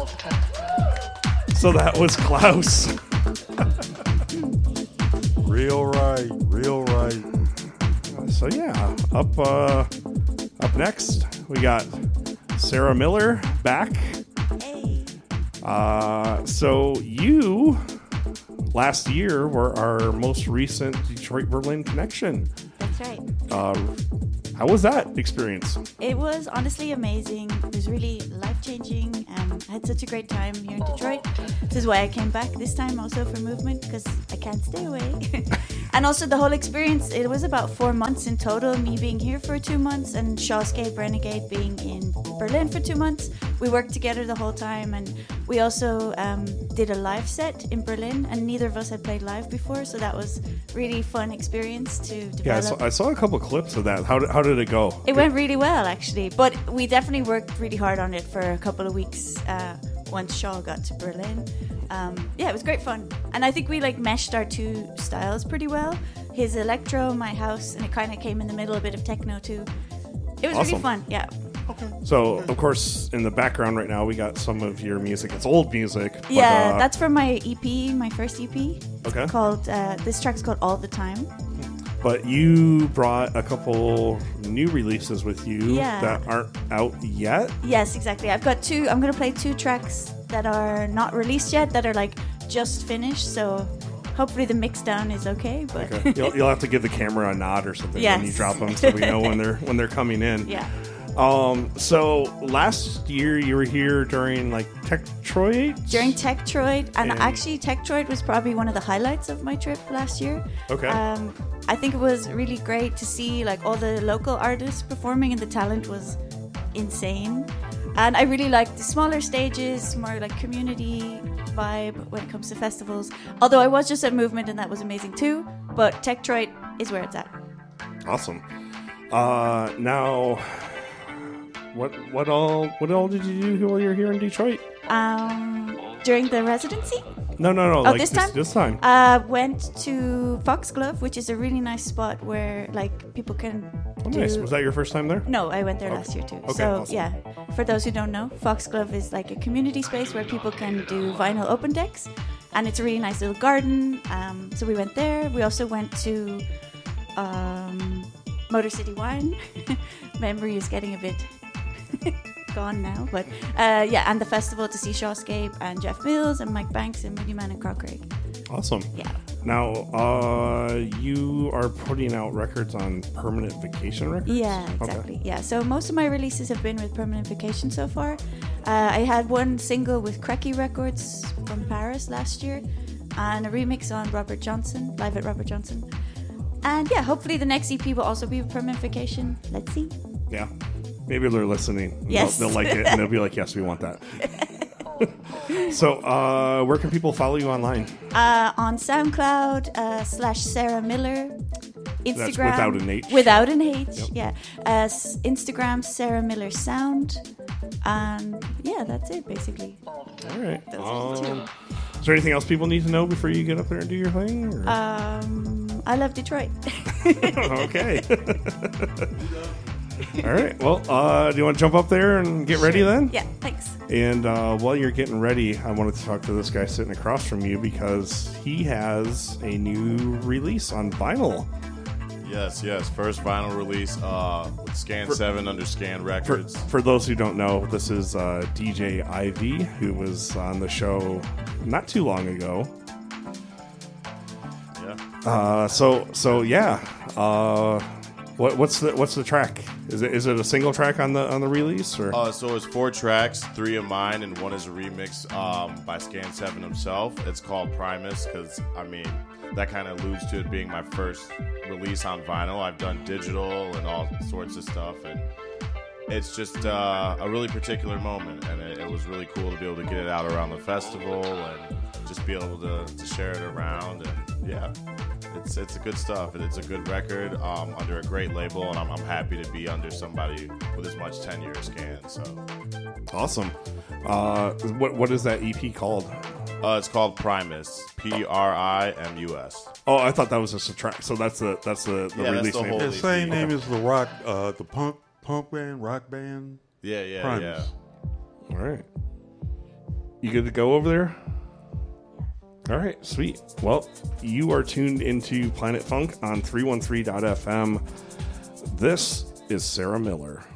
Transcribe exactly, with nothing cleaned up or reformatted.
So that was Klaus. Real right, real right. So yeah, up uh, up next we got Sarah Miller back. Hey. Uh, so you last year were our most recent Detroit Berlin connection. That's right. Uh, how was that experience? It was honestly amazing. It was really life-changing, and I had such a great time here in Detroit. This is why I came back this time also for Movement, because I can't stay away. And also the whole experience, it was about four months in total, me being here for two months and Shawscape Renegade being in Berlin for two months. We worked together the whole time, and we also um, did a live set in Berlin, and neither of us had played live before, so that was really fun experience to develop. Yeah, I saw, I saw a couple clips of that. How did, how did it go? It went really well, actually, but we definitely worked really hard on it for a couple of weeks uh, once Shaw got to Berlin. Um, yeah, it was great fun, and I think we like meshed our two styles pretty well. His electro, my house, and it kind of came in the middle, a bit of techno too. It was Awesome. really fun. Yeah. Okay. So, of course, in the background right now, we got some of your music. It's old music. But, Yeah, uh, that's from my E P, my first E P. Okay. It's called uh, this track's called All the Time. But you brought a couple new releases with you Yeah. that aren't out yet. Yes, exactly. I've got two. I'm gonna play two tracks that are not released yet, that are like just finished. So hopefully the mix down is okay. But Okay. You'll, you'll have to give the camera a nod or something Yes. when you drop them, so we know when they're when they're coming in. yeah. Um. So last year you were here during like Techtroid. During Techtroid, and, And- actually Techtroid was probably one of the highlights of my trip last year. Okay. Um, I think it was really great to see like all the local artists performing, and the talent was insane. And I really liked the smaller stages, more like community vibe when it comes to festivals. Although I was just at Movement, and that was amazing too. But Techtroid is where it's at. Awesome. Uh. Now, what what all what all did you do while you were here in Detroit? Um, during the residency. No, no, no. Oh, like this time? This time. Uh, went to Foxglove, which is a really nice spot where like people can Oh, do... nice. Was that your first time there? No, I went there last year too. Okay, so awesome. yeah, for those who don't know, Foxglove is like a community space where people can do vinyl open decks, and it's a really nice little garden. Um, so we went there. We also went to um, Motor City Wine. Memory is getting a bit gone now, but uh, yeah, and the festival to see Shawscape and Jeff Mills and Mike Banks and Moody Man and Carl Craig. Awesome. Yeah. Now, uh, you are putting out records on Permanent Vacation Records? Yeah, exactly. Yeah, so most of my releases have been with Permanent Vacation so far. Uh, I had one single with Cracky Records from Paris last year, and a remix on Robert Johnson, live at Robert Johnson. And yeah, hopefully the next E P will also be with Permanent Vacation. Let's see. Yeah. Maybe they're listening. Yes. They'll, they'll like it, and they'll be like, yes, we want that. So, uh, where can people follow you online? Uh, on SoundCloud uh, slash Sarah Miller. Instagram. That's without an H. Without an H, Yep. yeah. Uh, s- Instagram, Sarah Miller Sound. And yeah, that's it, basically. All right. Those are the two. Um, is there anything else people need to know before you get up there and do your thing? or- Um, I love Detroit. Okay. All right. Well, uh, do you want to jump up there and get ready then? Yeah, thanks. And uh, while you're getting ready, I wanted to talk to this guy sitting across from you because he has a new release on vinyl. Yes, yes. First vinyl release uh, with Scan seven under Scan For, Records. for those who don't know, this is uh, D J Ivy, who was on the show not too long ago. Yeah. Uh, so so yeah. Uh, what what's the what's the track? Is it is it a single track on the on the release or? Uh, so it's four tracks, three of mine, and one is a remix um, by Scan seven himself. It's called Primus because, I mean, that kind of alludes to it being my first release on vinyl. I've done digital and all sorts of stuff, and it's just uh, a really particular moment, and it, it was really cool to be able to get it out around the festival and just be able to, to share it around. And yeah, it's it's a good stuff, and it's a good record um, under a great label, and I'm, I'm happy to be under somebody with as much tenure as Scan. So Awesome. Uh, what what is that E P called? uh, it's called Primus, P R I M U S. Oh, I thought that was just a track. So that's the that's the, the Yeah, that's release the name. whole- The Holy same shit. name as the rock, uh, the punk punk band, rock band. Yeah, yeah, Primus. yeah. All right. You good to go over there? All right, sweet. Well, you are tuned into Planet Funk on three one three dot f m. This is Sarah Miller.